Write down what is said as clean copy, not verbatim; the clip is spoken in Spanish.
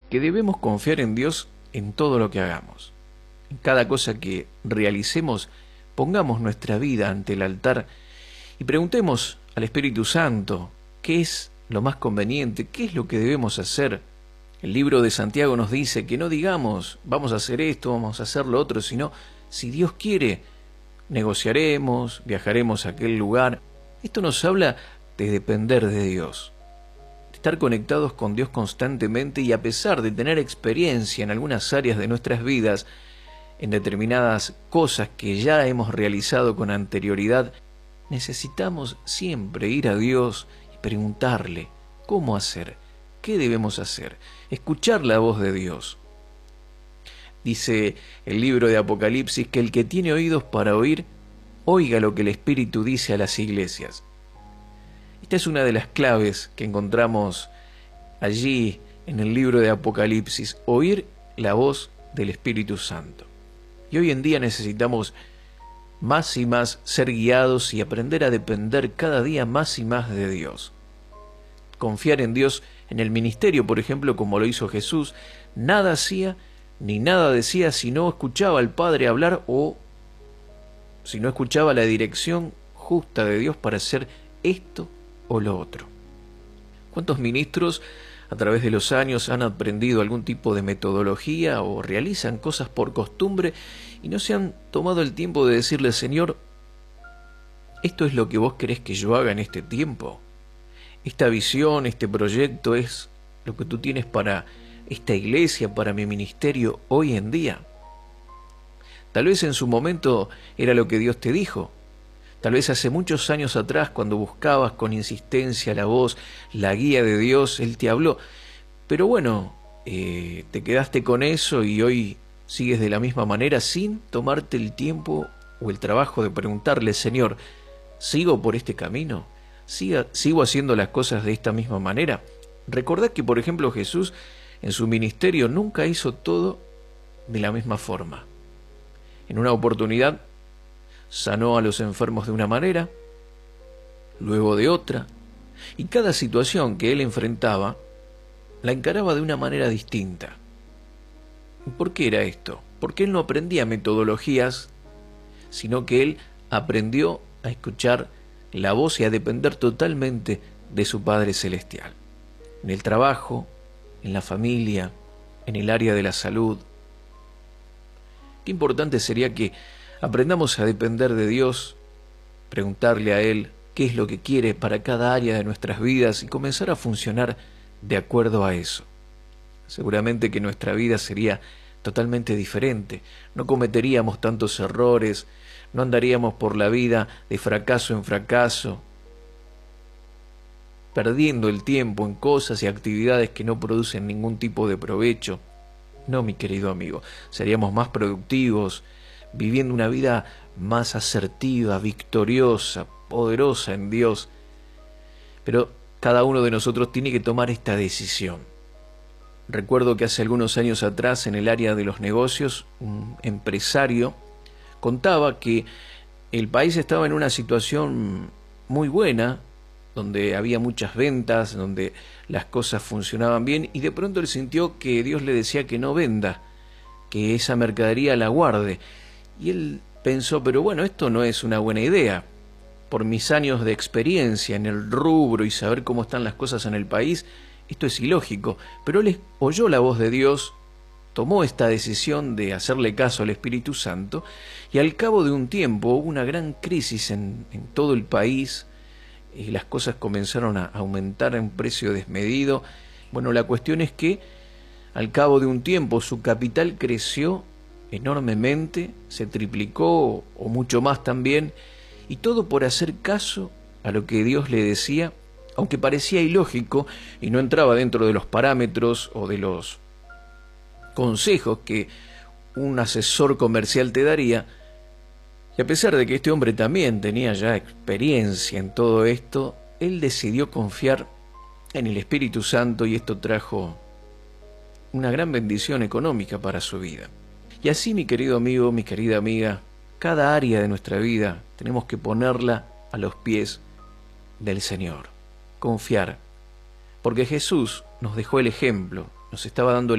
que debemos confiar en Dios en todo lo que hagamos. En cada cosa que realicemos, pongamos nuestra vida ante el altar y preguntemos al Espíritu Santo qué es lo más conveniente, qué es lo que debemos hacer. El libro de Santiago nos dice que no digamos vamos a hacer esto, vamos a hacer lo otro, sino si Dios quiere, negociaremos, viajaremos a aquel lugar. Esto nos habla de depender de Dios, de estar conectados con Dios constantemente, y a pesar de tener experiencia en algunas áreas de nuestras vidas, en determinadas cosas que ya hemos realizado con anterioridad, necesitamos siempre ir a Dios y preguntarle cómo hacer, qué debemos hacer, escuchar la voz de Dios. Dice el libro de Apocalipsis que el que tiene oídos para oír, oiga lo que el Espíritu dice a las iglesias. Esta es una de las claves que encontramos allí en el libro de Apocalipsis, oír la voz del Espíritu Santo. Y hoy en día necesitamos más y más ser guiados y aprender a depender cada día más y más de Dios. Confiar en Dios en el ministerio, por ejemplo, como lo hizo Jesús. Nada hacía ni nada decía si no escuchaba al Padre hablar, o si no escuchaba la dirección justa de Dios para hacer esto o lo otro. ¿Cuántos ministros a través de los años han aprendido algún tipo de metodología o realizan cosas por costumbre y no se han tomado el tiempo de decirle: Señor, ¿esto es lo que vos querés que yo haga en este tiempo? Esta visión, este proyecto es lo que tú tienes para esta iglesia, para mi ministerio hoy en día. Tal vez en su momento era lo que Dios te dijo. Tal vez hace muchos años atrás, cuando buscabas con insistencia la voz, la guía de Dios, Él te habló. Pero bueno, te quedaste con eso y hoy sigues de la misma manera sin tomarte el tiempo o el trabajo de preguntarle: Señor, ¿sigo por este camino? ¿Sigo haciendo las cosas de esta misma manera? Recordad que, por ejemplo, Jesús en su ministerio nunca hizo todo de la misma forma. En una oportunidad sanó a los enfermos de una manera, luego de otra, y cada situación que él enfrentaba la encaraba de una manera distinta. ¿Por qué era esto? Porque él no aprendía metodologías, sino que él aprendió a escuchar la voz y a depender totalmente de su Padre Celestial. En el trabajo, en la familia, en el área de la salud. Qué importante sería que aprendamos a depender de Dios, preguntarle a Él qué es lo que quiere para cada área de nuestras vidas y comenzar a funcionar de acuerdo a eso. Seguramente que nuestra vida sería totalmente diferente, no cometeríamos tantos errores, no andaríamos por la vida de fracaso en fracaso, perdiendo el tiempo en cosas y actividades que no producen ningún tipo de provecho. No, mi querido amigo, seríamos más productivos, viviendo una vida más asertiva, victoriosa, poderosa en Dios. Pero cada uno de nosotros tiene que tomar esta decisión. Recuerdo que hace algunos años atrás, en el área de los negocios, un empresario contaba que el país estaba en una situación muy buena, donde había muchas ventas, donde las cosas funcionaban bien, y de pronto él sintió que Dios le decía que no venda, que esa mercadería la guarde. Y él pensó: pero bueno, esto no es una buena idea. Por mis años de experiencia en el rubro y saber cómo están las cosas en el país, esto es ilógico. Pero él oyó la voz de Dios, tomó esta decisión de hacerle caso al Espíritu Santo, y al cabo de un tiempo hubo una gran crisis en todo el país, y las cosas comenzaron a aumentar en precio desmedido. Bueno, la cuestión es que al cabo de un tiempo su capital creció enormemente, se triplicó o mucho más también, y todo por hacer caso a lo que Dios le decía, aunque parecía ilógico y no entraba dentro de los parámetros o de los consejos que un asesor comercial te daría. Y a pesar de que este hombre también tenía ya experiencia en todo esto, él decidió confiar en el Espíritu Santo, y esto trajo una gran bendición económica para su vida. Y así, mi querido amigo, mi querida amiga, cada área de nuestra vida tenemos que ponerla a los pies del Señor, confiar, porque Jesús nos dejó el ejemplo, nos estaba dando